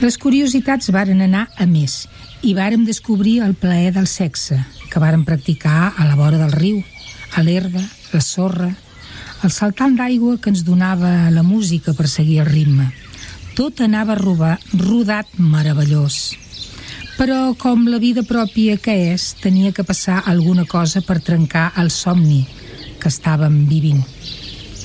Les curiositats varen anar a més i vàrem descobrir el plaer del sexe, que vàrem practicar a la vora del riu, a l'herba, la sorra, el saltant d'aigua que ens donava la música per seguir el ritme. Tot anava rodat meravellós. Però, com la vida pròpia que és, tenia que passar alguna cosa per trencar el somni que estàvem vivint.